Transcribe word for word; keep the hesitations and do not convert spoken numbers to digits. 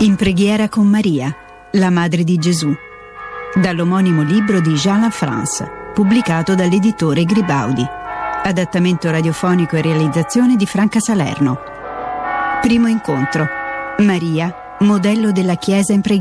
In preghiera con Maria, la Madre di Gesù, dall'omonimo libro di Jean Lafrance, pubblicato dall'editore Gribaudi. Adattamento radiofonico e realizzazione di Franca Salerno. Primo incontro. Maria, modello della Chiesa in preghiera.